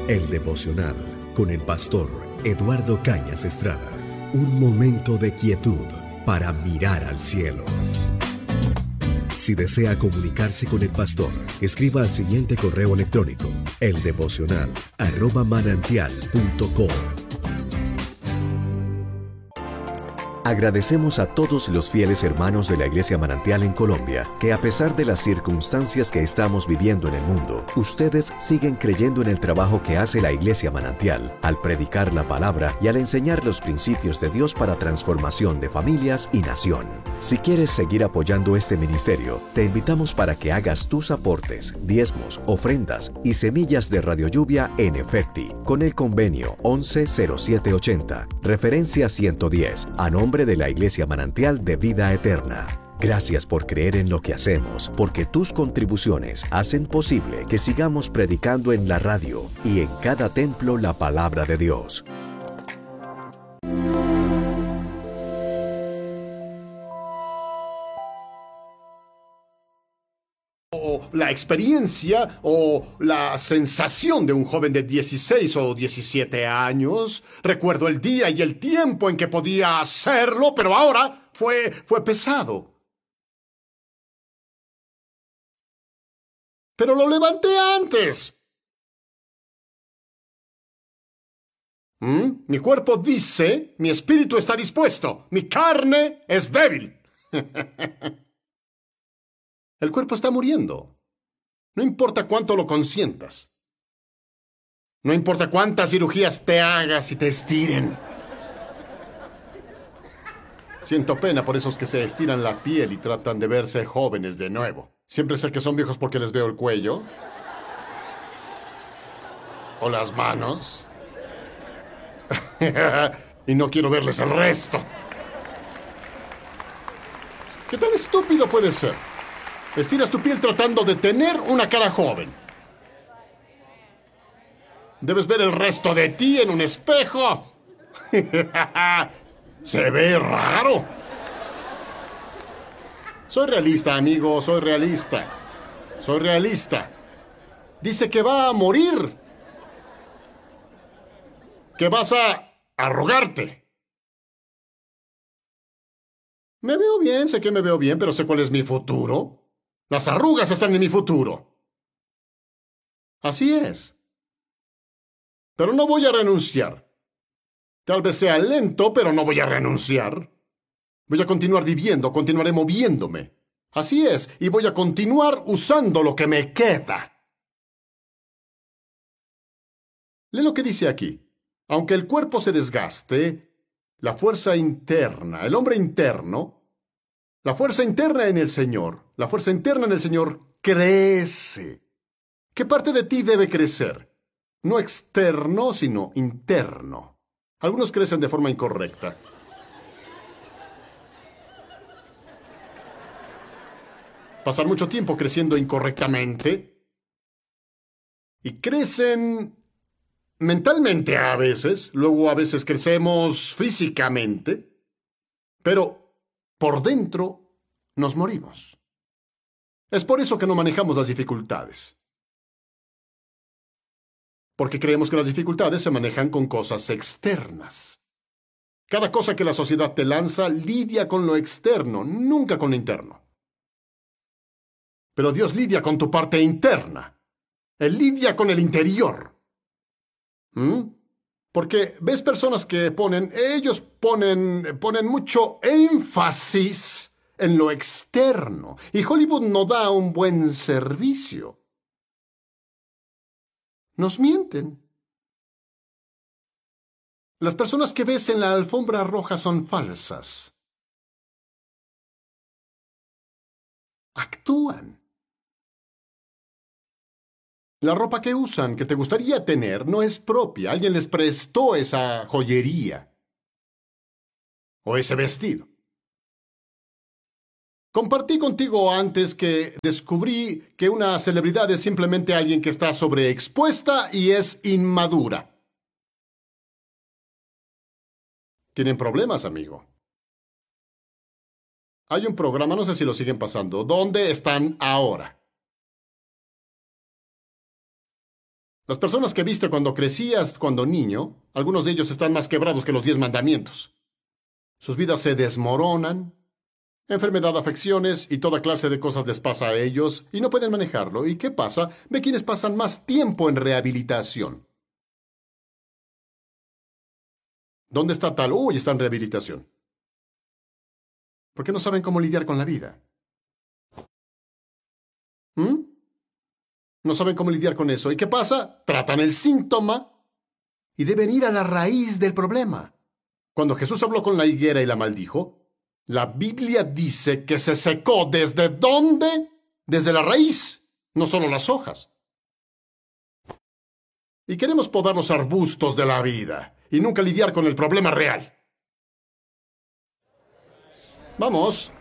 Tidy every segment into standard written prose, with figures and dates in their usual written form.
El devocional con el pastor Eduardo Cañas Estrada. Un momento de quietud para mirar al cielo. Si desea comunicarse con el pastor, escriba al siguiente correo electrónico: eldevocional@manantial.com. Agradecemos a todos los fieles hermanos de la Iglesia Manantial en Colombia, que a pesar de las circunstancias que estamos viviendo en el mundo, ustedes siguen creyendo en el trabajo que hace la Iglesia Manantial al predicar la palabra y al enseñar los principios de Dios para transformación de familias y nación. Si quieres seguir apoyando este ministerio, te invitamos para que hagas tus aportes, diezmos, ofrendas y semillas de Radio Lluvia en Efecti, con el convenio 110780, referencia 110, a nombre de la Iglesia Manantial de Vida Eterna. Gracias por creer en lo que hacemos, porque tus contribuciones hacen posible que sigamos predicando en la radio y en cada templo la palabra de Dios. O la experiencia o la sensación de un joven de 16 o 17 años. Recuerdo el día y el tiempo en que podía hacerlo, pero ahora fue pesado. Pero lo levanté antes. Mi cuerpo dice, mi espíritu está dispuesto, mi carne es débil. El cuerpo está muriendo. No importa cuánto lo consientas. No importa cuántas cirugías te hagas y te estiren. Siento pena por esos que se estiran la piel y tratan de verse jóvenes de nuevo. Siempre sé que son viejos porque les veo el cuello. O las manos. Y no quiero verles el resto. ¿Qué tan estúpido puede ser? Estiras tu piel tratando de tener una cara joven. Debes ver el resto de ti en un espejo. Se ve raro. Soy realista, amigo, soy realista. Soy realista. Dice que va a morir. Que vas a arrugarte. Me veo bien, sé que me veo bien, pero sé cuál es mi futuro. Las arrugas están en mi futuro. Así es. Pero no voy a renunciar. Tal vez sea lento, pero no voy a renunciar. Voy a continuar viviendo, continuaré moviéndome. Así es, y voy a continuar usando lo que me queda. Lee lo que dice aquí. Aunque el cuerpo se desgaste, la fuerza interna, el hombre interno, la fuerza interna en el Señor, la fuerza interna en el Señor crece. ¿Qué parte de ti debe crecer? No externo, sino interno. Algunos crecen de forma incorrecta. Pasar mucho tiempo creciendo incorrectamente. Y crecen mentalmente a veces, luego a veces crecemos físicamente, pero por dentro nos morimos. Es por eso que no manejamos las dificultades. Porque creemos que las dificultades se manejan con cosas externas. Cada cosa que la sociedad te lanza lidia con lo externo, nunca con lo interno. Pero Dios lidia con tu parte interna. Él lidia con el interior. Porque ves personas que ponen mucho énfasis en lo externo. Y Hollywood no da un buen servicio. Nos mienten. Las personas que ves en la alfombra roja son falsas. Actúan. La ropa que usan, que te gustaría tener, no es propia. Alguien les prestó esa joyería. O ese vestido. Compartí contigo antes que descubrí que una celebridad es simplemente alguien que está sobreexpuesta y es inmadura. Tienen problemas, amigo. Hay un programa, no sé si lo siguen pasando, ¿dónde están ahora? Las personas que viste cuando crecías, cuando niño, algunos de ellos están más quebrados que los 10 mandamientos. Sus vidas se desmoronan. Enfermedad, afecciones y toda clase de cosas les pasa a ellos y no pueden manejarlo. ¿Y qué pasa? Ve quienes pasan más tiempo en rehabilitación. ¿Dónde está tal? Uy, está en rehabilitación. Porque no saben cómo lidiar con la vida. No saben cómo lidiar con eso. ¿Y qué pasa? Tratan el síntoma y deben ir a la raíz del problema. Cuando Jesús habló con la higuera y la maldijo, la Biblia dice que se secó. ¿Desde dónde? Desde la raíz, no solo las hojas. Y queremos podar los arbustos de la vida y nunca lidiar con el problema real. Vamos.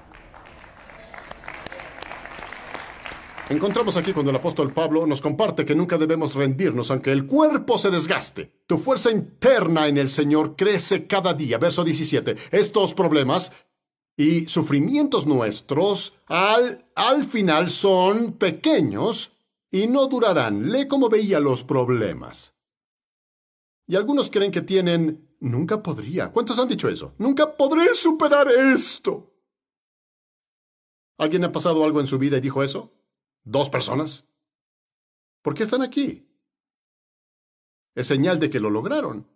Encontramos aquí cuando el apóstol Pablo nos comparte que nunca debemos rendirnos aunque el cuerpo se desgaste. Tu fuerza interna en el Señor crece cada día. Verso 17. Estos problemas y sufrimientos nuestros al final son pequeños y no durarán. Lee cómo veía los problemas. Y algunos creen que tienen... Nunca podría. ¿Cuántos han dicho eso? Nunca podré superar esto. ¿Alguien ha pasado algo en su vida y dijo eso? 2 personas. ¿Por qué están aquí? Es señal de que lo lograron.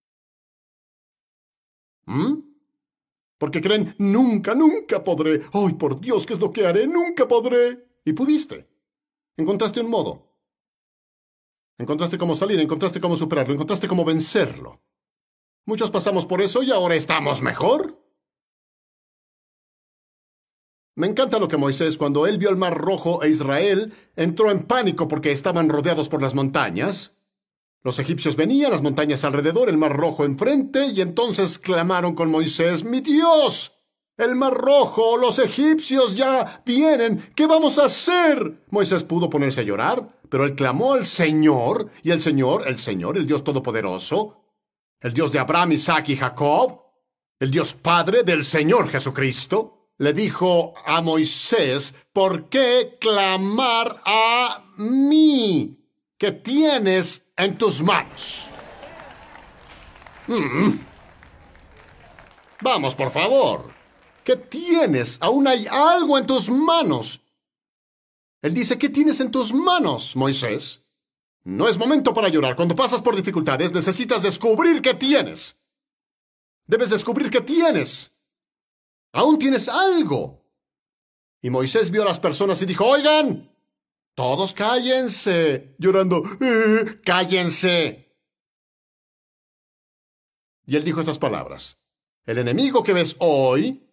Porque creen, nunca podré. ¡Ay, por Dios, qué es lo que haré! ¡Nunca podré! Y pudiste. Encontraste un modo. Encontraste cómo salir, encontraste cómo superarlo, encontraste cómo vencerlo. Muchos pasamos por eso y ahora estamos mejor. Me encanta lo que Moisés, cuando él vio el mar rojo e Israel, entró en pánico porque estaban rodeados por las montañas. Los egipcios venían, las montañas alrededor, el mar rojo enfrente, y entonces clamaron con Moisés, ¡Mi Dios! El mar rojo, los egipcios ya vienen, ¿qué vamos a hacer? Moisés pudo ponerse a llorar, pero él clamó al Señor, y el Señor, el Dios Todopoderoso, el Dios de Abraham, Isaac y Jacob, el Dios Padre del Señor Jesucristo, le dijo a Moisés, ¿por qué clamar a mí? ¿Qué tienes en tus manos? Vamos, por favor. ¿Qué tienes? Aún hay algo en tus manos. Él dice, ¿qué tienes en tus manos, Moisés? No es momento para llorar. Cuando pasas por dificultades, necesitas descubrir qué tienes. Debes descubrir qué tienes. Aún tienes algo. Y Moisés vio a las personas y dijo, oigan, todos cállense, llorando, cállense. Y él dijo estas palabras, el enemigo que ves hoy,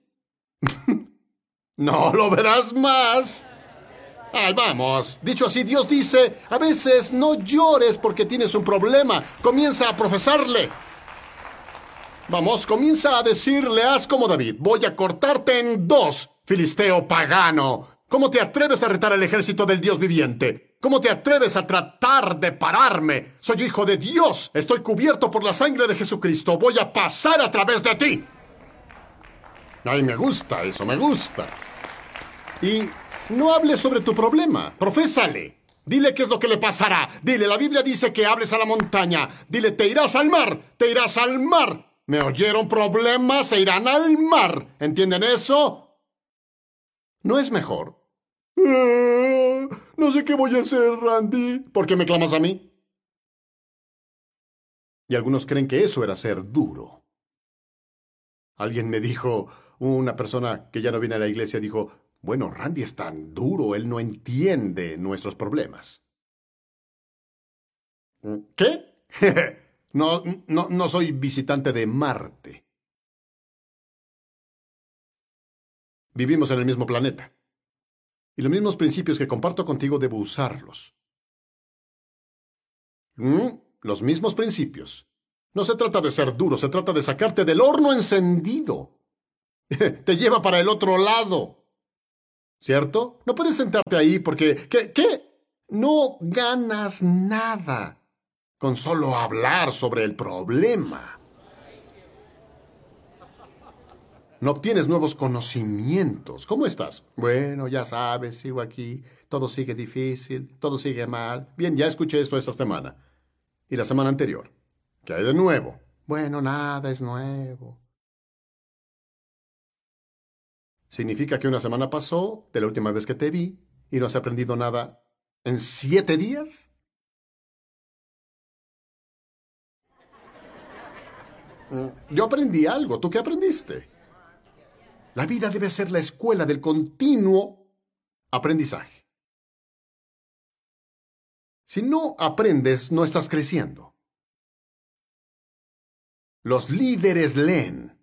no lo verás más. Ay, vamos. Dicho así, Dios dice, a veces no llores porque tienes un problema. Comienza a profesarle. Vamos, comienza a decirle, haz como David, voy a cortarte en 2, filisteo pagano. ¿Cómo te atreves a retar al ejército del Dios viviente? ¿Cómo te atreves a tratar de pararme? Soy hijo de Dios, estoy cubierto por la sangre de Jesucristo, voy a pasar a través de ti. Ay, me gusta eso, me gusta. Y no hables sobre tu problema, profésale. Dile qué es lo que le pasará. Dile, la Biblia dice que hables a la montaña. Dile, te irás al mar, te irás al mar. ¿Me oyeron? Problemas se irán al mar. ¿Entienden eso? ¿No es mejor? No sé qué voy a hacer, Randy. ¿Por qué me clamas a mí? Y algunos creen que eso era ser duro. Alguien me dijo, una persona que ya no viene a la iglesia dijo, bueno, Randy es tan duro, él no entiende nuestros problemas. ¿Qué? No soy visitante de Marte. Vivimos en el mismo planeta. Y los mismos principios que comparto contigo debo usarlos. Los mismos principios. No se trata de ser duro, se trata de sacarte del horno encendido. Te lleva para el otro lado. ¿Cierto? No puedes sentarte ahí porque... ¿Qué? No ganas nada con solo hablar sobre el problema. No obtienes nuevos conocimientos. ¿Cómo estás? Bueno, ya sabes, sigo aquí. Todo sigue difícil, todo sigue mal. Bien, ya escuché esto esta semana. Y la semana anterior. ¿Qué hay de nuevo? Bueno, nada es nuevo. ¿Significa que una semana pasó de la última vez que te vi y no has aprendido nada en 7 días? Yo aprendí algo. ¿Tú qué aprendiste? La vida debe ser la escuela del continuo aprendizaje. Si no aprendes, no estás creciendo. Los líderes leen.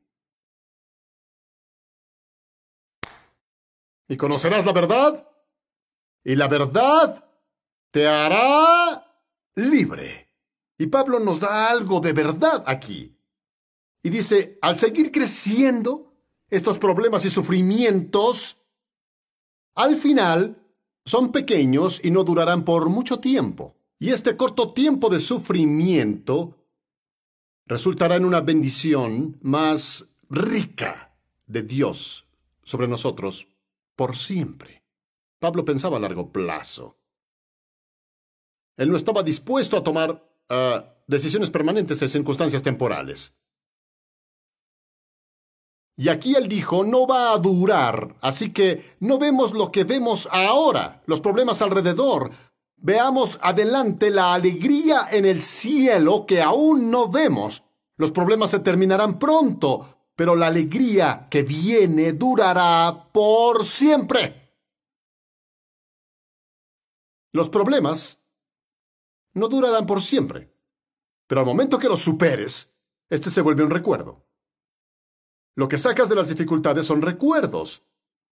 Y conocerás la verdad, y la verdad te hará libre. Y Pablo nos da algo de verdad aquí. Y dice, al seguir creciendo, estos problemas y sufrimientos, al final, son pequeños y no durarán por mucho tiempo. Y este corto tiempo de sufrimiento resultará en una bendición más rica de Dios sobre nosotros por siempre. Pablo pensaba a largo plazo. Él no estaba dispuesto a tomar decisiones permanentes en circunstancias temporales. Y aquí él dijo, no va a durar, así que no vemos lo que vemos ahora, los problemas alrededor. Veamos adelante la alegría en el cielo que aún no vemos. Los problemas se terminarán pronto, pero la alegría que viene durará por siempre. Los problemas no durarán por siempre, pero al momento que los superes, este se vuelve un recuerdo. Lo que sacas de las dificultades son recuerdos.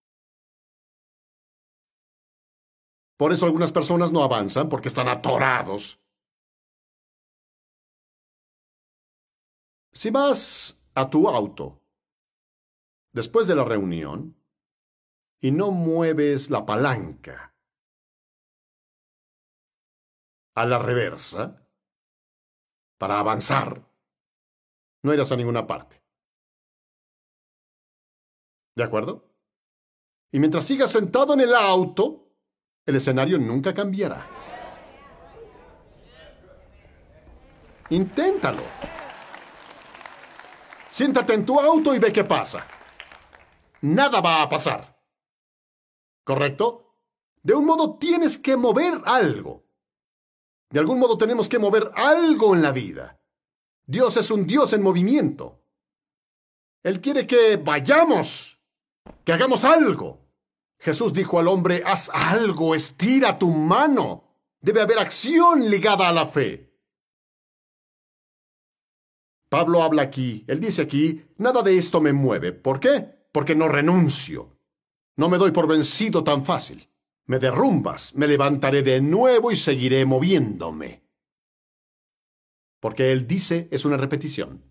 Por eso algunas personas no avanzan porque están atorados. Si vas a tu auto después de la reunión y no mueves la palanca a la reversa para avanzar, no irás a ninguna parte. ¿De acuerdo? Y mientras sigas sentado en el auto, el escenario nunca cambiará. Inténtalo. Siéntate en tu auto y ve qué pasa. Nada va a pasar. ¿Correcto? De un modo tienes que mover algo. De algún modo tenemos que mover algo en la vida. Dios es un Dios en movimiento. Él quiere que vayamos. Que hagamos algo. Jesús dijo al hombre, haz algo, estira tu mano. Debe haber acción ligada a la fe. Pablo habla aquí, él dice aquí, nada de esto me mueve. ¿Por qué? Porque no renuncio. No me doy por vencido tan fácil. Me derrumbas, me levantaré de nuevo y seguiré moviéndome. Porque él dice, es una repetición.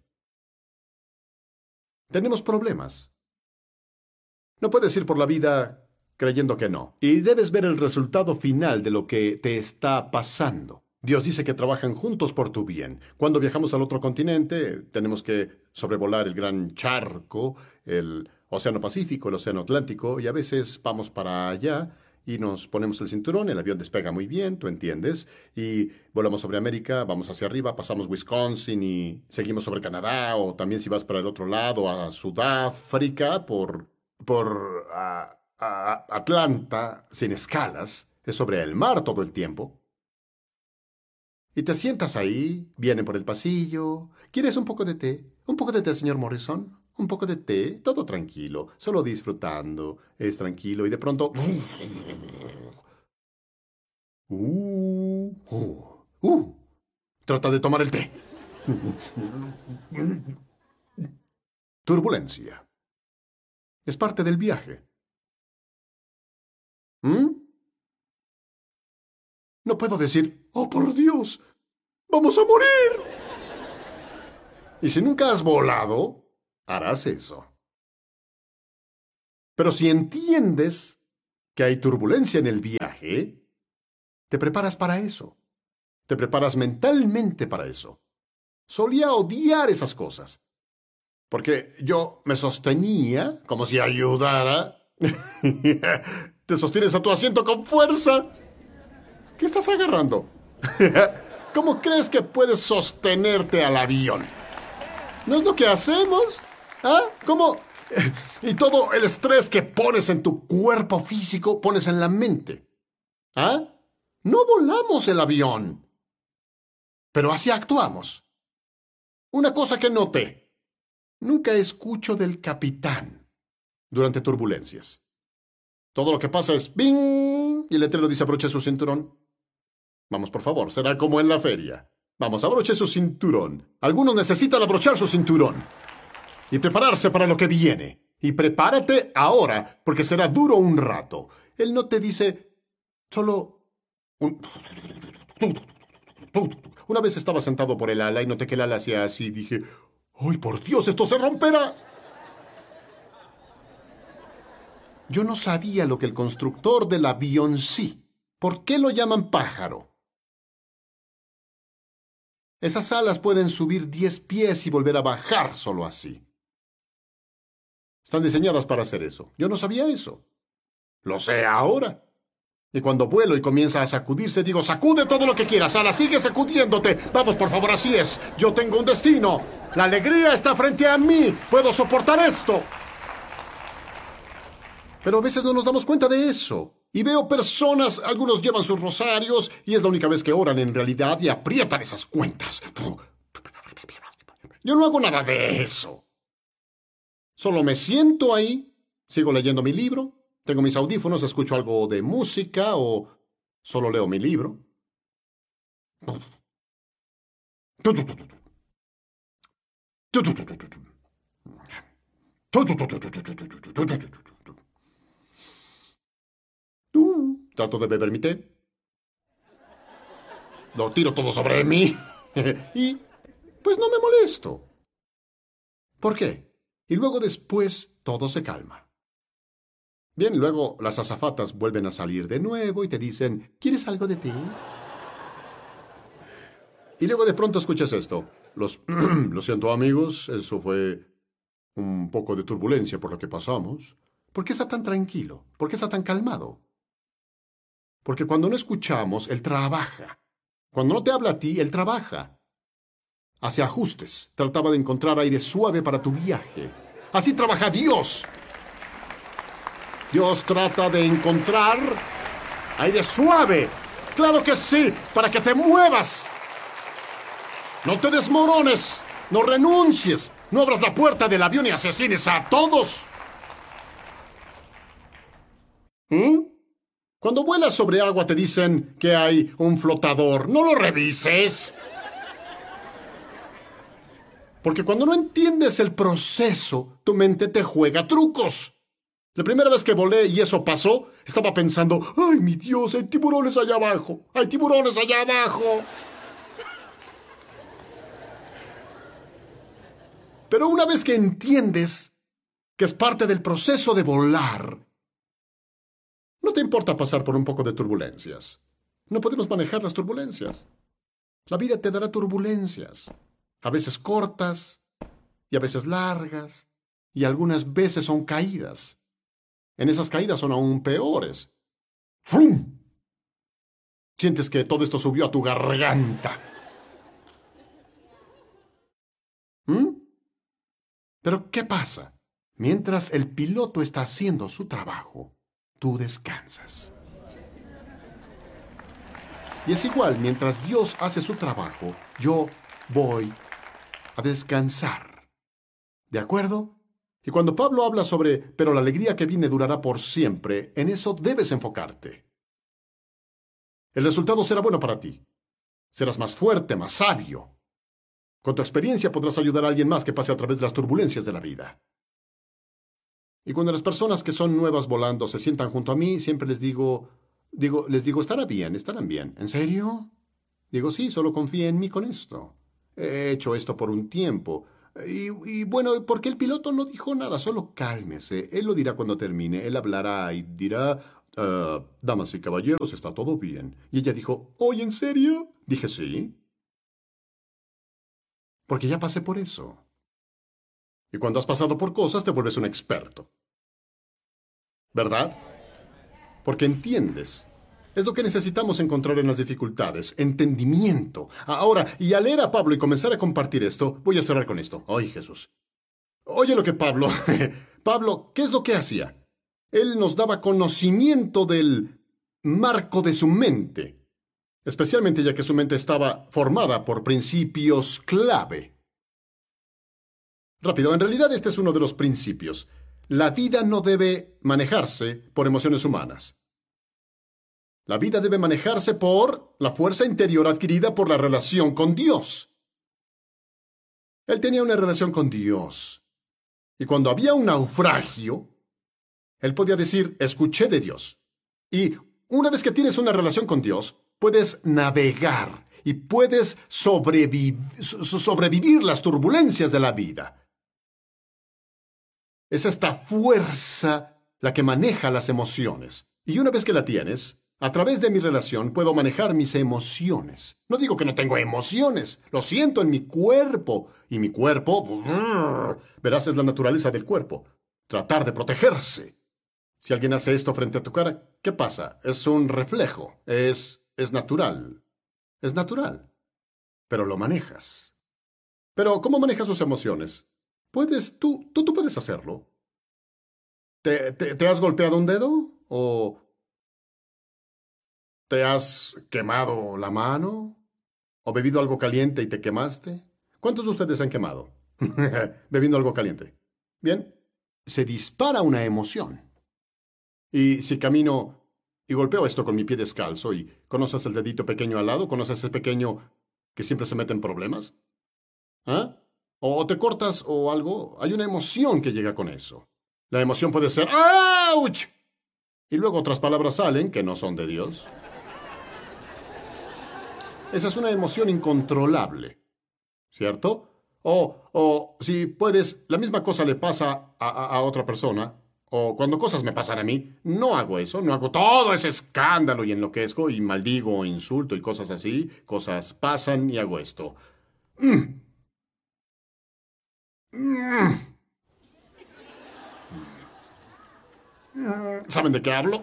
Tenemos problemas. No puedes ir por la vida creyendo que no. Y debes ver el resultado final de lo que te está pasando. Dios dice que trabajan juntos por tu bien. Cuando viajamos al otro continente, tenemos que sobrevolar el gran charco, el Océano Pacífico, el Océano Atlántico, y a veces vamos para allá y nos ponemos el cinturón, el avión despega muy bien, tú entiendes, y volamos sobre América, vamos hacia arriba, pasamos Wisconsin y seguimos sobre Canadá, o también si vas para el otro lado, a Sudáfrica, por Atlanta, sin escalas, es sobre el mar todo el tiempo. Y te sientas ahí, vienen por el pasillo. ¿Quieres un poco de té? ¿Un poco de té, señor Morrison? ¿Un poco de té? Todo tranquilo, solo disfrutando. Es tranquilo y de pronto... Trata de tomar el té. Turbulencia. Es parte del viaje. No puedo decir, oh por Dios, vamos a morir. Y si nunca has volado, harás eso. Pero si entiendes que hay turbulencia en el viaje, te preparas para eso. Te preparas mentalmente para eso. Solía odiar esas cosas. Porque yo me sostenía como si ayudara. Te sostienes a tu asiento con fuerza. ¿Qué estás agarrando? ¿Cómo crees que puedes sostenerte al avión? ¿No es lo que hacemos? ¿Ah? ¿Cómo? Y todo el estrés que pones en tu cuerpo físico, pones en la mente. ¿Ah? No volamos el avión. Pero así actuamos. Una cosa que noté. Nunca escucho del capitán durante turbulencias. Todo lo que pasa es ¡bing! Y el letrero dice abroche su cinturón. Vamos, por favor, será como en la feria. Vamos, abroche su cinturón. Algunos necesitan abrochar su cinturón. Y prepararse para lo que viene. Y prepárate ahora, porque será duro un rato. Él no te dice solo Una vez estaba sentado por el ala y noté que el ala hacía así y dije, ¡ay, por Dios, esto se romperá! Yo no sabía lo que el constructor del avión sí. ¿Por qué lo llaman pájaro? Esas alas pueden subir 10 pies y volver a bajar solo así. Están diseñadas para hacer eso. Yo no sabía eso. Lo sé ahora. Y cuando vuelo y comienza a sacudirse, digo, sacude todo lo que quieras, ala, sigue sacudiéndote. Vamos, por favor, así es. Yo tengo un destino. La alegría está frente a mí. Puedo soportar esto. Pero a veces no nos damos cuenta de eso. Y veo personas, algunos llevan sus rosarios y es la única vez que oran en realidad y aprietan esas cuentas. Yo no hago nada de eso. Solo me siento ahí, sigo leyendo mi libro, tengo mis audífonos, escucho algo de música o solo leo mi libro. Trato de beber mi té. Lo tiro todo sobre mí. Y pues no me molesto. ¿Por qué? Y luego después todo se calma. Bien, luego las azafatas vuelven a salir de nuevo y te dicen, ¿quieres algo de té? Y luego de pronto escuchas esto. Lo siento, amigos, eso fue un poco de turbulencia por lo que pasamos. ¿Por qué está tan tranquilo? ¿Por qué está tan calmado? Porque cuando no escuchamos, él trabaja. Cuando no te habla a ti, él trabaja. Hace ajustes. Trataba de encontrar aire suave para tu viaje. Así trabaja Dios. Dios trata de encontrar aire suave. Claro que sí, para que te muevas. No te desmorones. No renuncies. No abras la puerta del avión y asesines a todos. Cuando vuelas sobre agua te dicen que hay un flotador. No lo revises. Porque cuando no entiendes el proceso, tu mente te juega trucos. La primera vez que volé y eso pasó, estaba pensando, ¡ay, mi Dios, hay tiburones allá abajo! ¡Hay tiburones allá abajo! Pero una vez que entiendes que es parte del proceso de volar, no te importa pasar por un poco de turbulencias. No podemos manejar las turbulencias. La vida te dará turbulencias. A veces cortas y a veces largas y algunas veces son caídas. En esas caídas son aún peores. ¡Frum! Sientes que todo esto subió a tu garganta. Pero ¿qué pasa? Mientras el piloto está haciendo su trabajo, tú descansas. Y es igual, mientras Dios hace su trabajo, yo voy a descansar. ¿De acuerdo? Y cuando Pablo habla sobre, pero la alegría que viene durará por siempre, en eso debes enfocarte. El resultado será bueno para ti. Serás más fuerte, más sabio. Con tu experiencia podrás ayudar a alguien más que pase a través de las turbulencias de la vida. Y cuando las personas que son nuevas volando se sientan junto a mí, siempre les digo, estarán bien. ¿En serio? Digo, sí, solo confía en mí con esto. He hecho esto por un tiempo. Y bueno, ¿por qué el piloto no dijo nada? Solo cálmese. Él lo dirá cuando termine. Él hablará y dirá, damas y caballeros, está todo bien. Y ella dijo, ¿oye, en serio? Dije, sí. Porque ya pasé por eso. Y cuando has pasado por cosas, te vuelves un experto. ¿Verdad? Porque entiendes. Es lo que necesitamos encontrar en las dificultades, entendimiento. Ahora, y al leer a Pablo y comenzar a compartir esto, voy a cerrar con esto. ¡Ay, Jesús! Oye lo que Pablo... Pablo, ¿qué es lo que hacía? Él nos daba conocimiento del marco de su mente, especialmente ya que su mente estaba formada por principios clave. Rápido, en realidad este es uno de los principios. La vida no debe manejarse por emociones humanas. La vida debe manejarse por la fuerza interior adquirida por la relación con Dios. Él tenía una relación con Dios. Y cuando había un naufragio, él podía decir, escuché de Dios. Y una vez que tienes una relación con Dios, puedes navegar y puedes sobrevivir las turbulencias de la vida. Es esta fuerza la que maneja las emociones. Y una vez que la tienes, a través de mi relación puedo manejar mis emociones. No digo que no tengo emociones, lo siento en mi cuerpo. Y mi cuerpo, verás, es la naturaleza del cuerpo. Tratar de protegerse. Si alguien hace esto frente a tu cara, ¿qué pasa? Es un reflejo, es natural. Es natural. Pero lo manejas. Pero, ¿cómo manejas sus emociones? Tú puedes hacerlo. ¿Te has golpeado un dedo? ¿O te has quemado la mano? ¿O bebido algo caliente y te quemaste? ¿Cuántos de ustedes se han quemado? Bebiendo algo caliente. Bien, se dispara una emoción. Y si camino y golpeo esto con mi pie descalzo y conoces el dedito pequeño al lado, conoces ese pequeño que siempre se mete en problemas, ¿ah? O te cortas o algo, hay una emoción que llega con eso. La emoción puede ser ¡auch! Y luego otras palabras salen que no son de Dios. Esa es una emoción incontrolable, ¿cierto? O si puedes, la misma cosa le pasa a otra persona, o cuando cosas me pasan a mí, no hago eso, no hago todo ese escándalo y enloquezco y maldigo o insulto y cosas así, cosas pasan y hago esto. ¿Saben de qué hablo?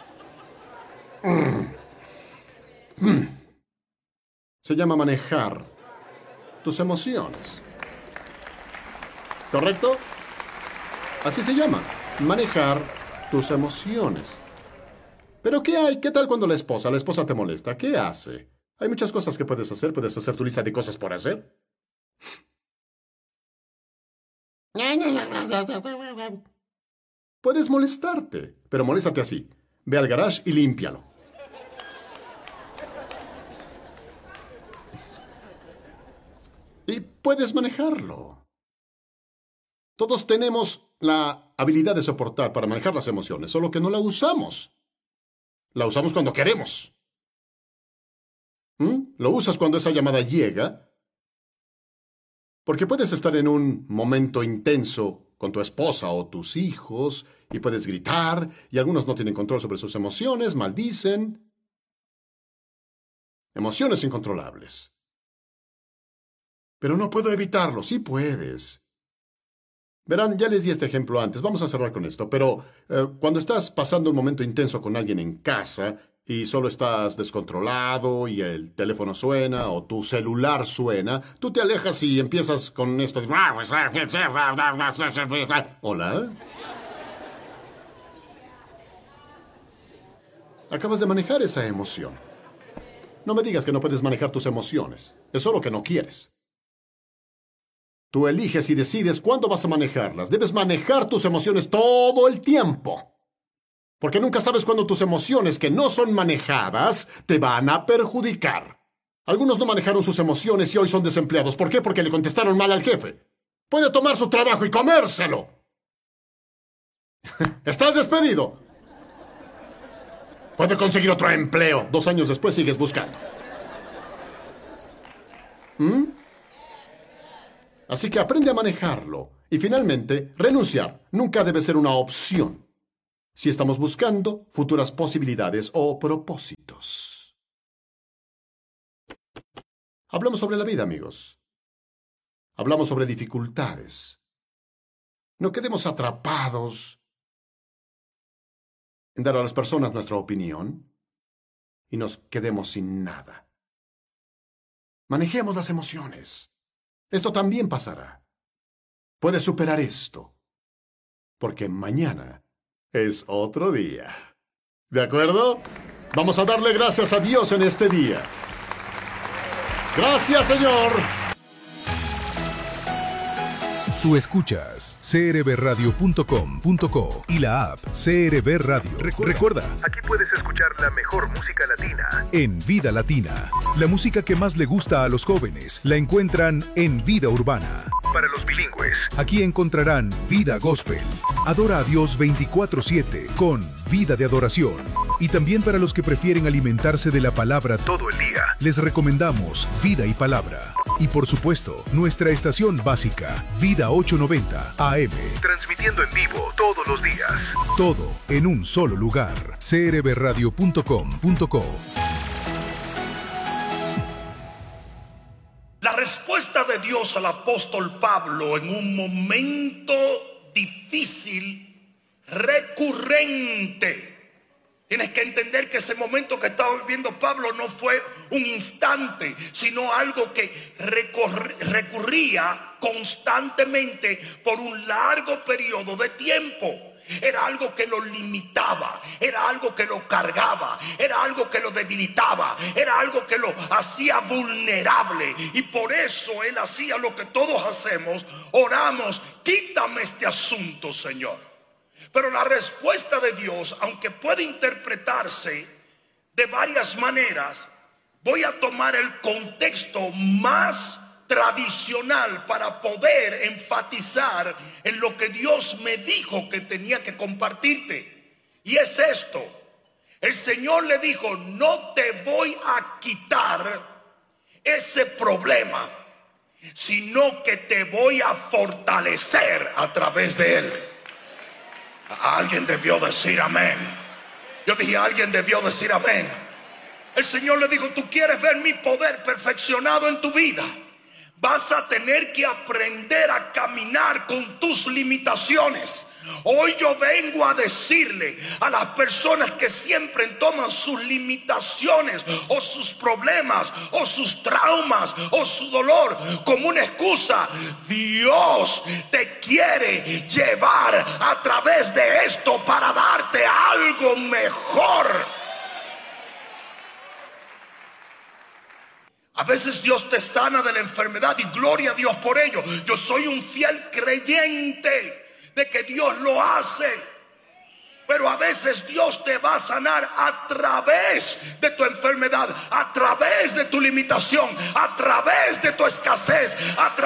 Se llama manejar tus emociones. ¿Correcto? Así se llama, manejar tus emociones. ¿Pero qué hay? ¿Qué tal cuando la esposa te molesta? ¿Qué hace? Hay muchas cosas que puedes hacer. Puedes hacer tu lista de cosas por hacer. Puedes molestarte, pero moléstate así. Ve al garage y límpialo. Y puedes manejarlo. Todos tenemos la habilidad de soportar para manejar las emociones, solo que no la usamos. La usamos cuando queremos. Lo usas cuando esa llamada llega, porque puedes estar en un momento intenso con tu esposa o tus hijos y puedes gritar y algunos no tienen control sobre sus emociones, maldicen. Emociones incontrolables. Pero no puedo evitarlo. Sí puedes. Verán, ya les di este ejemplo antes. Vamos a cerrar con esto. Pero cuando estás pasando un momento intenso con alguien en casa y solo estás descontrolado y el teléfono suena o tu celular suena, tú te alejas y empiezas con esto. Hola. Acabas de manejar esa emoción. No me digas que no puedes manejar tus emociones. Es solo que no quieres. Tú eliges y decides cuándo vas a manejarlas. Debes manejar tus emociones todo el tiempo. Porque nunca sabes cuándo tus emociones que no son manejadas te van a perjudicar. Algunos no manejaron sus emociones y hoy son desempleados. ¿Por qué? Porque le contestaron mal al jefe. Puede tomar su trabajo y comérselo. Estás despedido. Puede conseguir otro empleo. 2 años después sigues buscando. Así que aprende a manejarlo. Y finalmente, renunciar nunca debe ser una opción si estamos buscando futuras posibilidades o propósitos. Hablamos sobre la vida, amigos. Hablamos sobre dificultades. No quedemos atrapados en dar a las personas nuestra opinión y nos quedemos sin nada. Manejemos las emociones. Esto también pasará. Puedes superar esto, porque mañana es otro día. ¿De acuerdo? Vamos a darle gracias a Dios en este día. Gracias, Señor. Tú escuchas crbradio.com.co y la app CRB Radio. Recuerda, aquí puedes escuchar la mejor música latina en Vida Latina. La música que más le gusta a los jóvenes la encuentran en Vida Urbana. Para los bilingües, aquí encontrarán Vida Gospel. Adora a Dios 24/7 con Vida de Adoración. Y también para los que prefieren alimentarse de la palabra todo el día, les recomendamos Vida y Palabra. Y por supuesto, nuestra estación básica, Vida 890 AM. Transmitiendo en vivo todos los días. Todo en un solo lugar. crbradio.com.co. La respuesta de Dios al apóstol Pablo en un momento difícil, recurrente. Tienes que entender que ese momento que estaba viviendo Pablo no fue un instante, sino algo que recurría constantemente por un largo periodo de tiempo. Era algo que lo limitaba, era algo que lo cargaba, era algo que lo debilitaba, era algo que lo hacía vulnerable. Y por eso él hacía lo que todos hacemos: oramos, quítame este asunto, Señor. Pero la respuesta de Dios, aunque puede interpretarse de varias maneras, voy a tomar el contexto más tradicional para poder enfatizar en lo que Dios me dijo que tenía que compartirte. Y es esto: el Señor le dijo, no te voy a quitar ese problema, sino que te voy a fortalecer a través de él. Alguien debió decir amén. Yo dije, alguien debió decir amén. El Señor le dijo, tú quieres ver mi poder perfeccionado en tu vida, vas a tener que aprender a caminar con tus limitaciones. Hoy yo vengo a decirle a las personas que siempre toman sus limitaciones o sus problemas o sus traumas o su dolor como una excusa: Dios te quiere llevar a través de esto para darte algo mejor. A veces Dios te sana de la enfermedad y gloria a Dios por ello. Yo soy un fiel creyente de que Dios lo hace. Pero a veces Dios te va a sanar a través de tu enfermedad, a través de tu limitación, a través de tu escasez,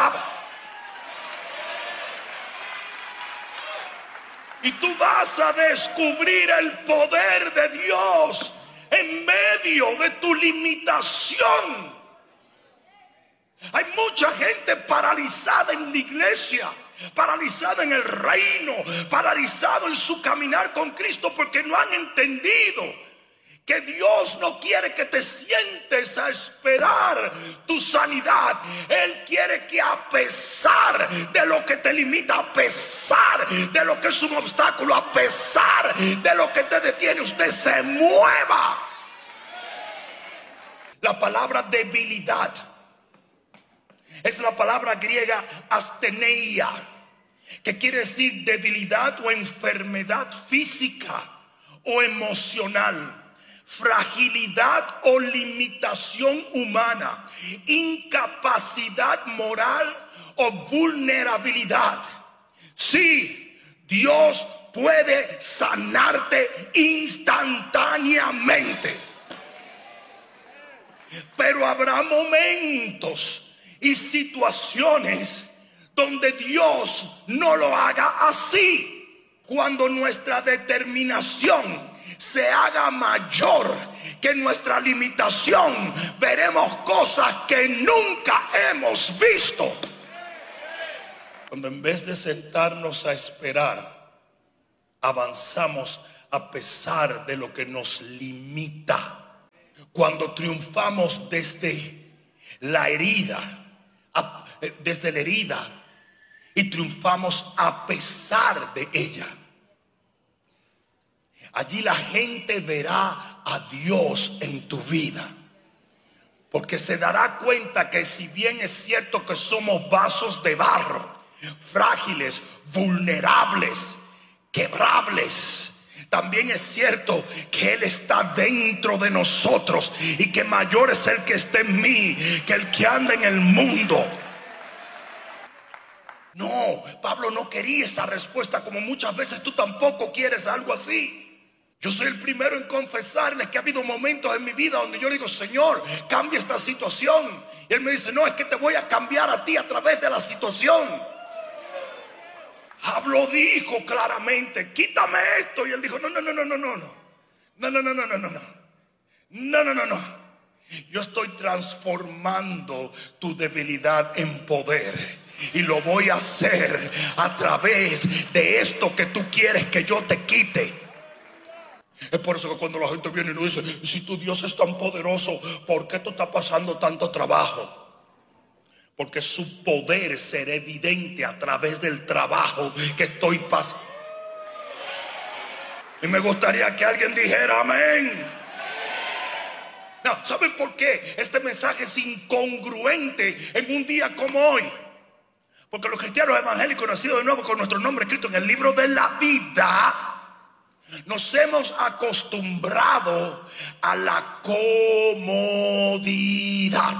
y tú vas a descubrir el poder de Dios en medio de tu limitación. Hay mucha gente paralizada en la iglesia, paralizada en el reino, paralizado en su caminar con Cristo, porque no han entendido que Dios no quiere que te sientes a esperar tu sanidad. Él quiere que a pesar de lo que te limita, a pesar de lo que es un obstáculo, a pesar de lo que te detiene, usted se mueva. La palabra debilidad es la palabra griega asteneia, que quiere decir debilidad o enfermedad física o emocional, fragilidad o limitación humana, incapacidad moral o vulnerabilidad. Sí, Dios puede sanarte instantáneamente, pero habrá momentos y situaciones donde Dios no lo haga así. Cuando nuestra determinación se haga mayor que nuestra limitación, veremos cosas que nunca hemos visto. Cuando en vez de sentarnos a esperar, avanzamos a pesar de lo que nos limita. Cuando triunfamos desde la herida, y triunfamos a pesar de ella. Allí la gente verá a Dios en tu vida, porque se dará cuenta que si bien es cierto que somos vasos de barro, frágiles, vulnerables, quebrables, también es cierto que Él está dentro de nosotros y que mayor es el que está en mí que el que anda en el mundo. No, Pablo no quería esa respuesta, como muchas veces tú tampoco quieres algo así. Yo soy el primero en confesarles que ha habido momentos en mi vida donde yo le digo: Señor, cambia esta situación. Y Él me dice: no, es que te voy a cambiar a ti a través de la situación. Pablo dijo claramente: quítame esto. Y Él dijo: no. Yo estoy transformando tu debilidad en poder. Y lo voy a hacer a través de esto que tú quieres que yo te quite. Es por eso que cuando la gente viene y nos dice: si tu Dios es tan poderoso, ¿por qué tú estás pasando tanto trabajo? Porque su poder será evidente a través del trabajo que estoy pasando. Y me gustaría que alguien dijera amén. No, ¿saben por qué este mensaje es incongruente en un día como hoy? Porque los cristianos evangélicos nacidos de nuevo con nuestro nombre escrito en el libro de la vida, nos hemos acostumbrado a la comodidad.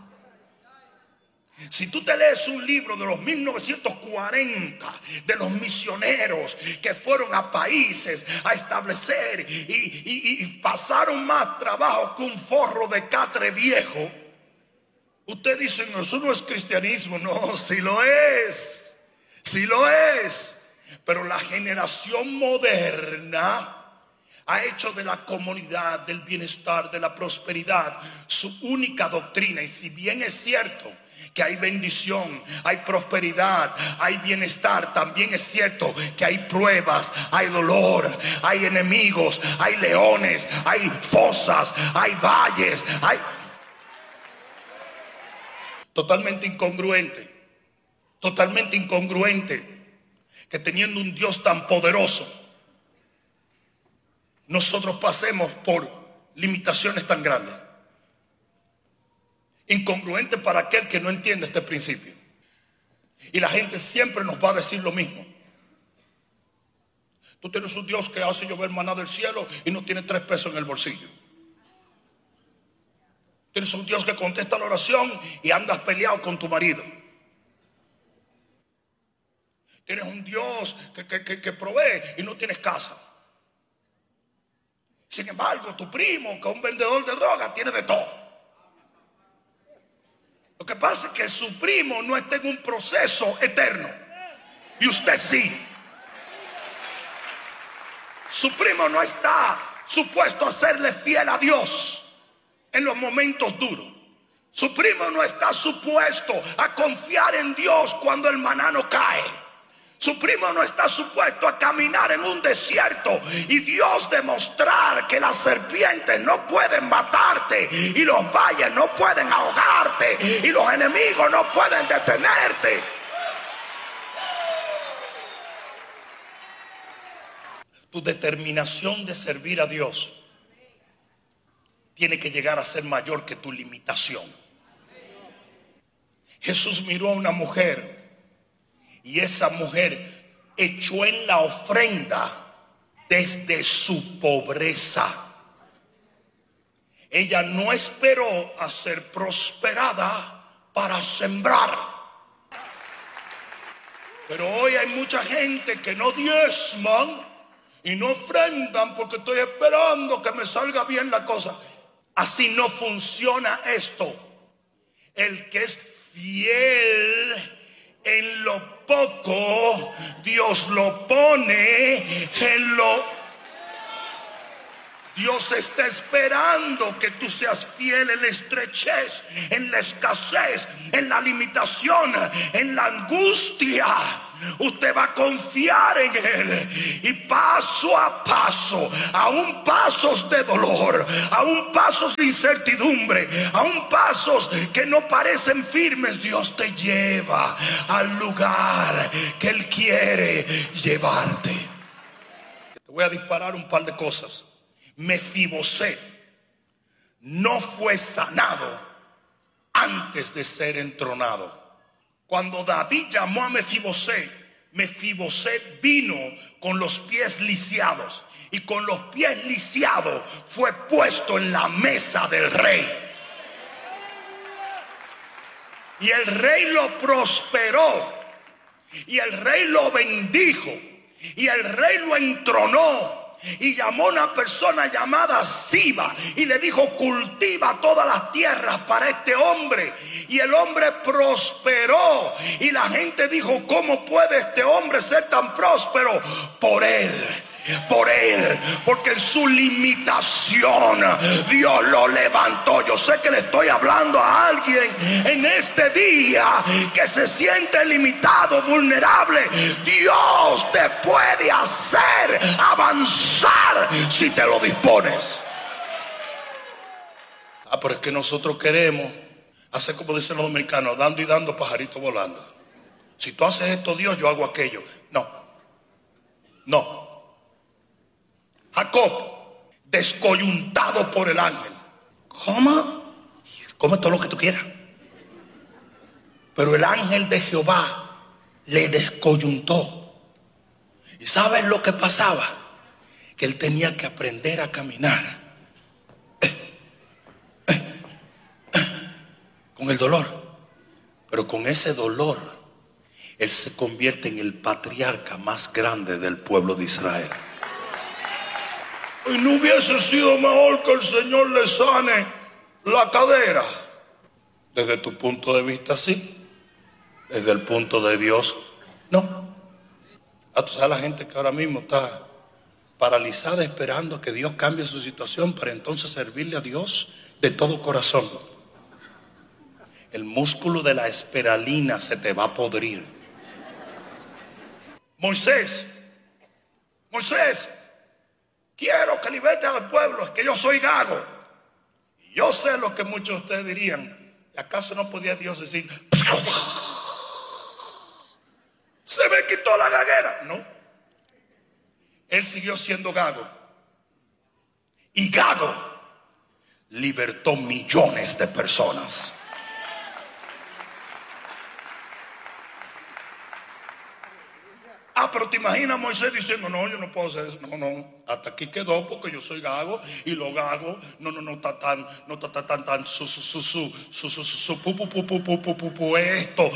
Si tú te lees un libro de los 1940 de los misioneros que fueron a países a establecer y pasaron más trabajo que un forro de catre viejo, usted dice: no, eso no es cristianismo. No, sí lo es, sí lo es. Pero la generación moderna ha hecho de la comunidad, del bienestar, de la prosperidad su única doctrina. Y si bien es cierto que hay bendición, hay prosperidad, hay bienestar, también es cierto que hay pruebas, hay dolor, hay enemigos, hay leones, hay fosas, hay valles, hay... Totalmente incongruente que teniendo un Dios tan poderoso, nosotros pasemos por limitaciones tan grandes. Incongruente para aquel que no entiende este principio. Y la gente siempre nos va a decir lo mismo. Tú tienes un Dios que hace llover maná del cielo y no tiene 3 pesos en el bolsillo. Tienes un Dios que contesta la oración y andas peleado con tu marido. Tienes un Dios que provee y no tienes casa. Sin embargo, tu primo, que es un vendedor de drogas, tiene de todo. Lo que pasa es que su primo no está en un proceso eterno. Y usted sí. Su primo no está supuesto a serle fiel a Dios en los momentos duros. Su primo no está supuesto a confiar en Dios cuando el maná no cae. Su primo no está supuesto a caminar en un desierto y Dios demostrar que las serpientes no pueden matarte y los valles no pueden ahogarte y los enemigos no pueden detenerte. Tu determinación de servir a Dios tiene que llegar a ser mayor que tu limitación. Jesús miró a una mujer y esa mujer echó en la ofrenda desde su pobreza. Ella no esperó a ser prosperada para sembrar. Pero hoy hay mucha gente que no diezman y no ofrendan porque estoy esperando que me salga bien la cosa. Así no funciona esto. El que es fiel en lo poco, Dios lo pone en lo... Dios está esperando que tú seas fiel en la estrechez, en la escasez, en la limitación, en la angustia. usted va a confiar en Él. Y paso a paso, aún pasos de dolor, aún pasos de incertidumbre, aún pasos que no parecen firmes, Dios te lleva al lugar que Él quiere llevarte. Te voy a disparar un par de cosas. Mefiboset no fue sanado antes de ser entronado. Cuando David llamó a Mefiboset, Mefiboset vino con los pies lisiados, y con los pies lisiados fue puesto en la mesa del rey. Y el rey lo prosperó, y el rey lo bendijo, y el rey lo entronó. Y llamó a una persona llamada Siba y le dijo: cultiva todas las tierras para este hombre. Y el hombre prosperó, y la gente dijo: ¿cómo puede este hombre ser tan próspero? Por él, porque en su limitación Dios lo levantó. Yo sé que le estoy hablando a alguien en este día que se siente limitado, vulnerable. Dios te puede hacer avanzar si te lo dispones. Pero es que nosotros queremos hacer como dicen los dominicanos: dando y dando, pajarito volando. Si tú haces esto, Dios, yo hago aquello. No. Jacob, descoyuntado por el ángel. Come todo lo que tú quieras. Pero el ángel de Jehová le descoyuntó. ¿Y sabes lo que pasaba? Que él tenía que aprender a caminar con el dolor. Pero con ese dolor, él se convierte en el patriarca más grande del pueblo de Israel. Y no hubiese sido mejor que el Señor le sane la cadera. Desde tu punto de vista, sí. Desde el punto de Dios, no. Tú sabes la gente que ahora mismo está paralizada esperando que Dios cambie su situación para entonces servirle a Dios de todo corazón. El músculo de la esperalina se te va a podrir. Moisés, quiero que liberte al pueblo, es que yo soy gago. Y yo sé lo que muchos de ustedes dirían: ¿acaso no podía Dios decir: se me quitó la gaguera? No. Él siguió siendo gago. Y gago libertó millones de personas. Pero te imaginas Moisés diciendo: no, yo no puedo hacer eso. No, hasta aquí quedó porque yo soy gago, y lo gago no está tan esto.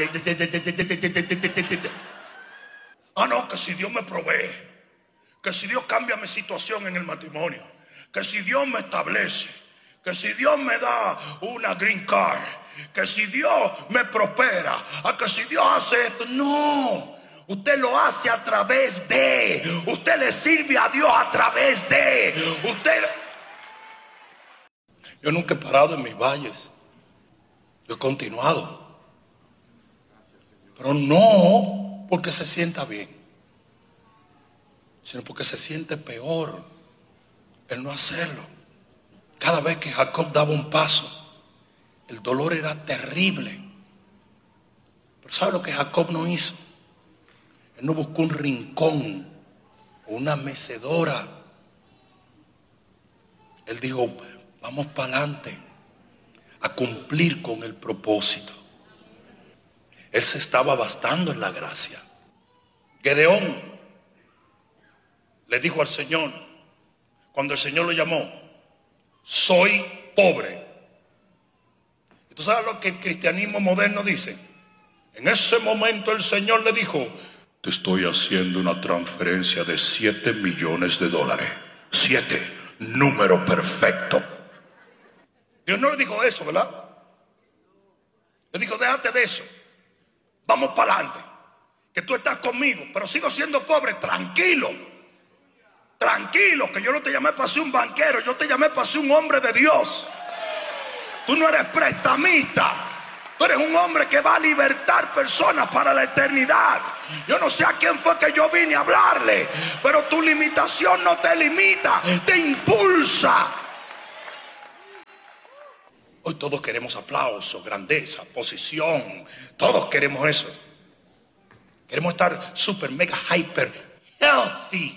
No, que si Dios me provee, que si Dios cambia mi situación en el matrimonio, que si Dios me establece, que si Dios me da una green card, que si Dios me prospera, que si Dios hace esto. No. Usted lo hace a través de. Usted le sirve a Dios a través de. Yo nunca he parado en mis valles. Yo he continuado. Pero no porque se sienta bien, sino porque se siente peor el no hacerlo. Cada vez que Jacob daba un paso, el dolor era terrible. Pero ¿sabe lo que Jacob no hizo? Él no buscó un rincón o una mecedora. Él dijo: vamos para adelante a cumplir con el propósito. Él se estaba bastando en la gracia. Gedeón le dijo al Señor, cuando el Señor lo llamó: soy pobre. ¿Y tú sabes lo que el cristianismo moderno dice? En ese momento el Señor le dijo: te estoy haciendo una transferencia de $7 millones. 7, número perfecto. Dios no le dijo eso, ¿verdad? Le dijo: déjate de eso, vamos para adelante, que tú estás conmigo, pero sigo siendo pobre. Tranquilo, que yo no te llamé para ser un banquero, yo te llamé para ser un hombre de Dios. Tú no eres prestamista, Tú eres un hombre que va a libertar personas para la eternidad. Yo no sé a quién fue que yo vine a hablarle, pero tu limitación no te limita, te impulsa. Hoy todos queremos aplauso, grandeza, posición. Todos queremos eso. Queremos estar super, mega, hyper, healthy.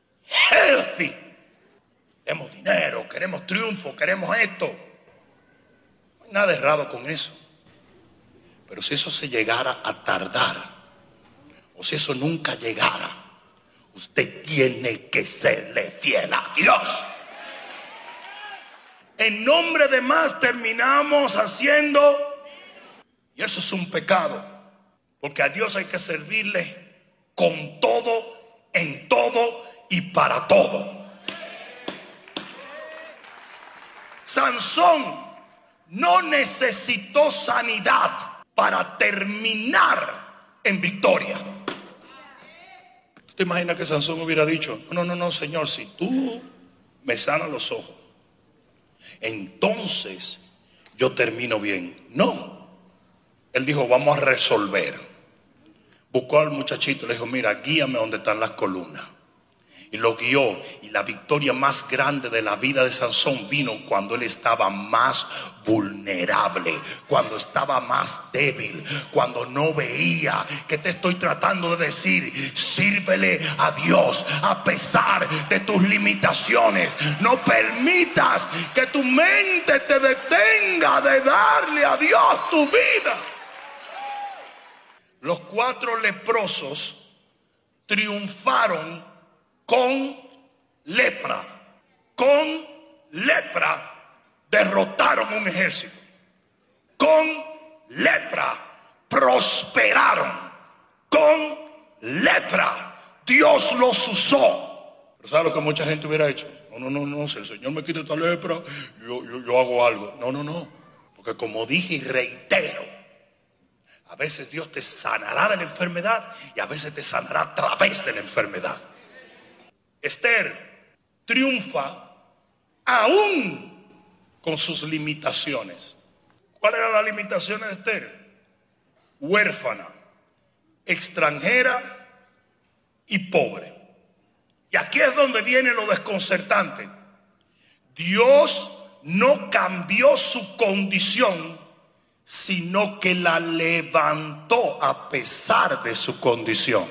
Queremos dinero, queremos triunfo, queremos esto. No hay nada errado con eso. Pero si eso se llegara a tardar, o si eso nunca llegara, usted tiene que serle fiel a Dios. En nombre de más terminamos haciendo, y eso es un pecado, porque a Dios hay que servirle con todo, en todo y para todo. Sansón no necesitó sanidad para terminar en victoria. ¿Tú te imaginas que Sansón hubiera dicho, no, Señor, si tú me sanas los ojos, entonces yo termino bien? No. Él dijo, vamos a resolver. Buscó al muchachito y le dijo, mira, guíame donde están las columnas. Y lo guió, y la victoria más grande de la vida de Sansón vino cuando él estaba más vulnerable, cuando estaba más débil, cuando no veía. ¿Qué te estoy tratando de decir? Sírvele a Dios a pesar de tus limitaciones. No permitas que tu mente te detenga de darle a Dios tu vida. Los 4 leprosos triunfaron con lepra. Con lepra derrotaron un ejército. Con lepra prosperaron. Con lepra Dios los usó. Pero ¿sabes lo que mucha gente hubiera hecho? No, si el Señor me quita esta lepra, yo hago algo. No. Porque como dije y reitero, a veces Dios te sanará de la enfermedad y a veces te sanará a través de la enfermedad. Esther triunfa aún con sus limitaciones. ¿Cuáles eran las limitaciones de Esther? Huérfana, extranjera y pobre. Y aquí es donde viene lo desconcertante. Dios no cambió su condición, sino que la levantó a pesar de su condición.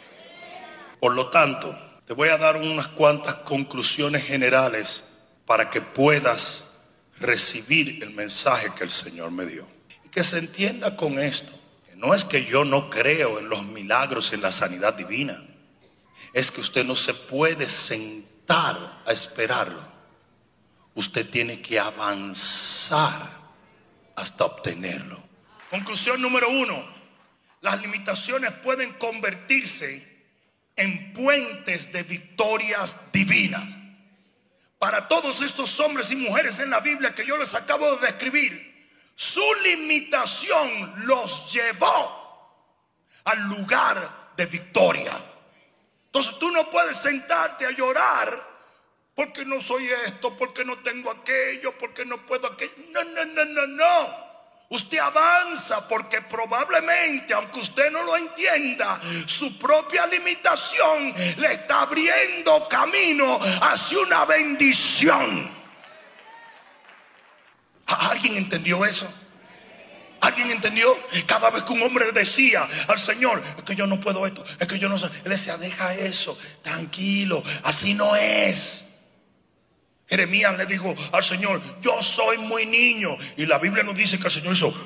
Por lo tanto, te voy a dar unas cuantas conclusiones generales para que puedas recibir el mensaje que el Señor me dio. Y que se entienda con esto, que no es que yo no creo en los milagros y en la sanidad divina. Es que usted no se puede sentar a esperarlo. Usted tiene que avanzar hasta obtenerlo. Conclusión número 1. Las limitaciones pueden convertirse en puentes de victorias divinas. Para todos estos hombres y mujeres en la Biblia que yo les acabo de describir, su limitación los llevó al lugar de victoria. Entonces tú no puedes sentarte a llorar porque no soy esto, porque no tengo aquello, porque no puedo aquello. No. Usted avanza porque probablemente, aunque usted no lo entienda, su propia limitación le está abriendo camino hacia una bendición. ¿Alguien entendió eso? ¿Alguien entendió? Cada vez que un hombre decía al Señor, es que yo no puedo esto, es que yo no sé, él decía, deja eso, tranquilo, así no es. Jeremías le dijo al Señor, yo soy muy niño. Y la Biblia nos dice que el Señor hizo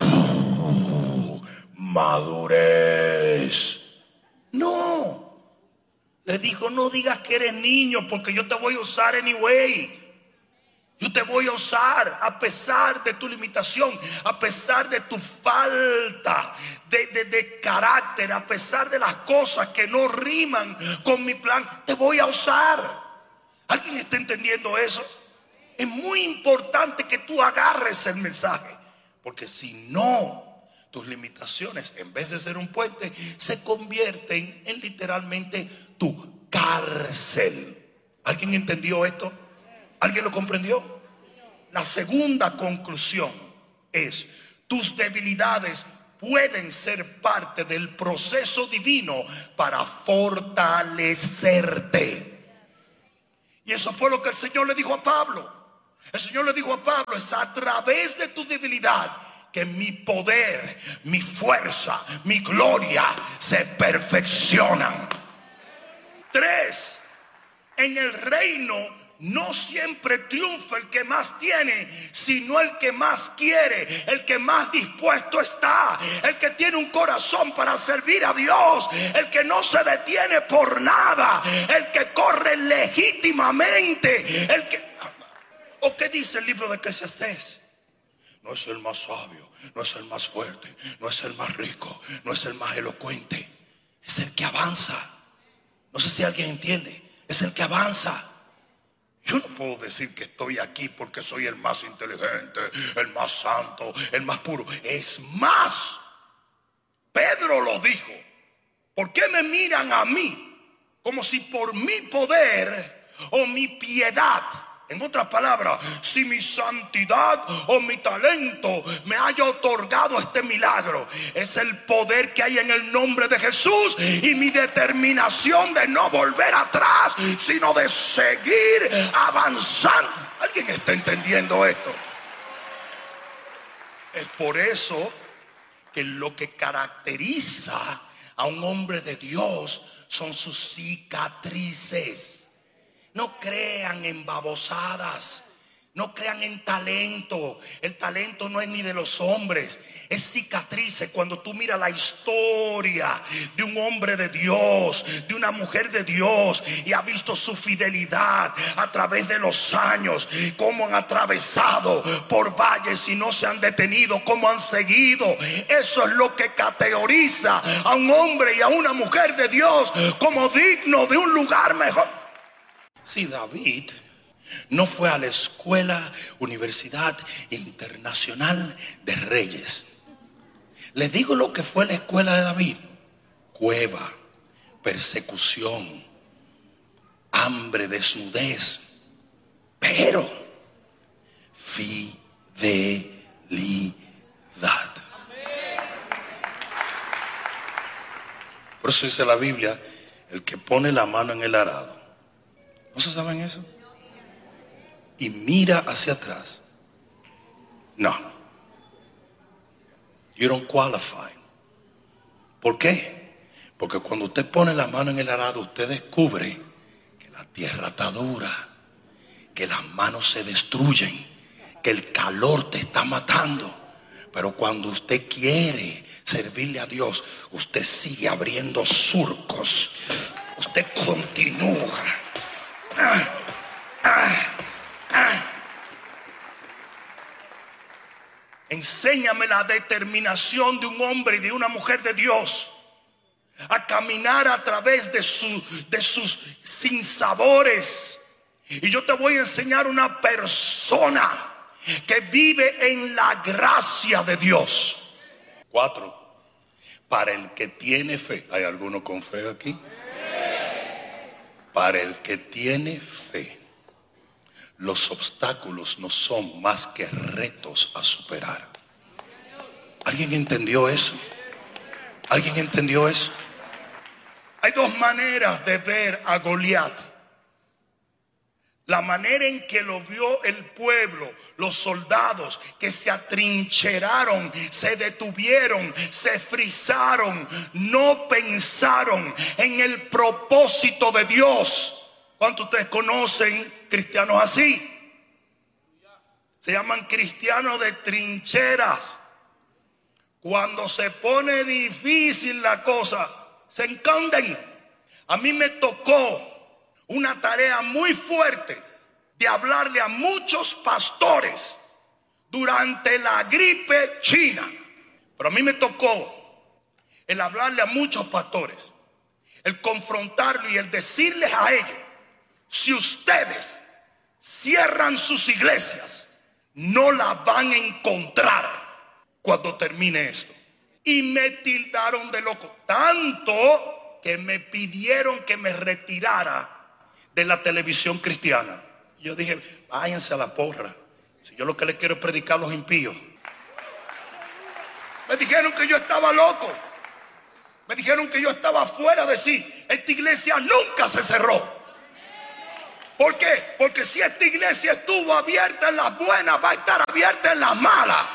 madurez. No. Le dijo, no digas que eres niño porque yo te voy a usar anyway. Yo te voy a usar a pesar de tu limitación, a pesar de tu falta de carácter, a pesar de las cosas que no riman con mi plan. Te voy a usar. ¿Alguien está entendiendo eso? Es muy importante que tú agarres el mensaje, porque si no, tus limitaciones, en vez de ser un puente, se convierten en literalmente tu cárcel. ¿Alguien entendió esto? ¿Alguien lo comprendió? La segunda conclusión es: tus debilidades pueden ser parte del proceso divino para fortalecerte. Y eso fue lo que el Señor le dijo a Pablo. El Señor le dijo a Pablo: es a través de tu debilidad que mi poder, mi fuerza, mi gloria se perfeccionan. 3. En el reino no siempre triunfa el que más tiene, sino el que más quiere, el que más dispuesto está, el que tiene un corazón para servir a Dios, el que no se detiene por nada, el que corre legítimamente, el que... ¿O qué dice el libro de Eclesiastés? No es el más sabio, no es el más fuerte, no es el más rico, no es el más elocuente, es el que avanza. No sé si alguien entiende, es el que avanza. Yo no puedo decir que estoy aquí porque soy el más inteligente, el más santo, el más puro. Es más, Pedro lo dijo. ¿Por qué me miran a mí como si por mi poder o mi piedad, en otras palabras, si mi santidad o mi talento me haya otorgado este milagro? Es el poder que hay en el nombre de Jesús y mi determinación de no volver atrás, sino de seguir avanzando. ¿Alguien está entendiendo esto? Es por eso que lo que caracteriza a un hombre de Dios son sus cicatrices. No crean en babosadas, no crean en talento. El talento no es ni de los hombres, es cicatrices. Cuando tú miras la historia de un hombre de Dios, de una mujer de Dios, y has visto su fidelidad a través de los años, cómo han atravesado por valles y no se han detenido, cómo han seguido. Eso es lo que categoriza a un hombre y a una mujer de Dios como digno de un lugar mejor. Si David no fue a la escuela, Universidad Internacional de Reyes, les digo lo que fue la escuela de David: cueva, persecución, hambre, desnudez, pero fidelidad. Por eso dice la Biblia: el que pone la mano en el arado. ¿No se saben eso? Y mira hacia atrás. No. You don't qualify. ¿Por qué? Porque cuando usted pone la mano en el arado, usted descubre que la tierra está dura, que las manos se destruyen, que el calor te está matando. Pero cuando usted quiere servirle a Dios, usted sigue abriendo surcos. Usted continúa. Enséñame la determinación de un hombre y de una mujer de Dios a caminar a través de sus sinsabores. Y yo te voy a enseñar una persona que vive en la gracia de Dios. 4. Para el que tiene fe. ¿Hay alguno con fe aquí? Para el que tiene fe, los obstáculos no son más que retos a superar. ¿Alguien entendió eso? ¿Alguien entendió eso? Hay dos maneras de ver a Goliat. La manera en que lo vio el pueblo, los soldados que se atrincheraron, se detuvieron, se frisaron, no pensaron en el propósito de Dios. ¿Cuántos de ustedes conocen cristianos así? Se llaman cristianos de trincheras. Cuando se pone difícil la cosa, se esconden. A mí me tocó una tarea muy fuerte de hablarle a muchos pastores durante la gripe china. Pero a mí me tocó el hablarle a muchos pastores, el confrontarlo y el decirles a ellos: si ustedes cierran sus iglesias, no las van a encontrar cuando termine esto. Y me tildaron de loco, tanto que me pidieron que me retirara de la televisión cristiana. Yo dije: váyanse a la porra, si yo lo que les quiero es predicar a los impíos. Me dijeron que yo estaba loco. Me dijeron que yo estaba fuera de sí. Esta iglesia nunca se cerró. ¿Por qué? Porque si esta iglesia estuvo abierta en las buenas, va a estar abierta en las malas.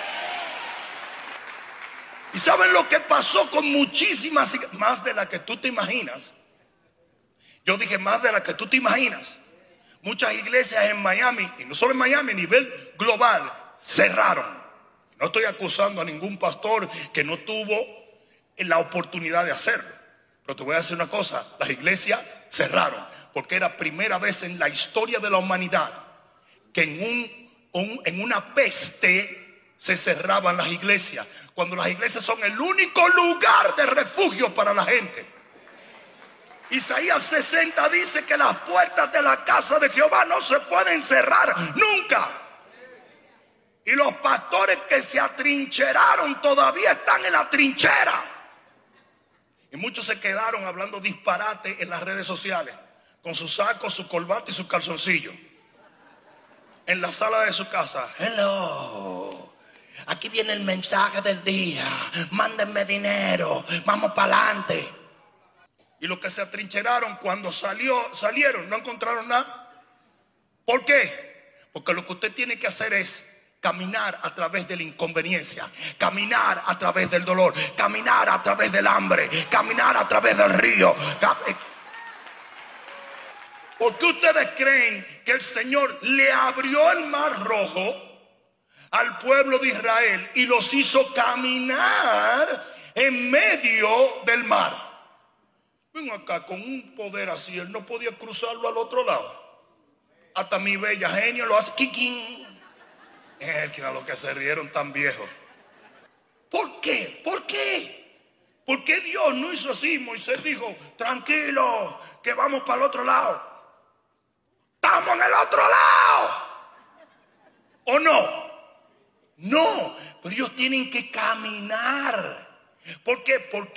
¿Y saben lo que pasó con muchísimas, más de las que tú te imaginas? Yo dije más de las que tú te imaginas. Muchas iglesias en Miami, y no solo en Miami, a nivel global, cerraron. No estoy acusando a ningún pastor que no tuvo la oportunidad de hacerlo. Pero te voy a decir una cosa, las iglesias cerraron, porque era primera vez en la historia de la humanidad que en una peste se cerraban las iglesias. Cuando las iglesias son el único lugar de refugio para la gente. Isaías 60 dice que las puertas de la casa de Jehová no se pueden cerrar nunca. Y los pastores que se atrincheraron todavía están en la trinchera. Y muchos se quedaron hablando disparate en las redes sociales, con su saco, su corbata y sus calzoncillos, en la sala de su casa. Hello, aquí viene el mensaje del día, mándenme dinero, vamos para adelante. Y los que se atrincheraron cuando salieron no encontraron nada. ¿Por qué? Porque lo que usted tiene que hacer es caminar a través de la inconveniencia, caminar a través del dolor, caminar a través del hambre, caminar a través del río. ¿Por qué ustedes creen que el Señor le abrió el mar rojo al pueblo de Israel y los hizo caminar en medio del mar? Ven acá, con un poder así, él no podía cruzarlo al otro lado. Hasta mi bella genio lo hace. ¡Quiquín! Que era lo que se rieron tan viejos. ¿Por qué? ¿Por qué? ¿Por qué Dios no hizo así? Moisés dijo, tranquilo, que vamos para el otro lado. ¡Estamos en el otro lado! ¿O no? No, pero ellos tienen que caminar. ¿Por qué? Porque